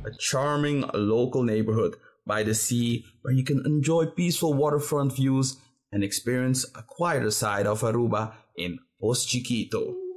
a charming local neighborhood by the sea where you can enjoy peaceful waterfront views and experience a quieter side of Aruba in Post Chiquito.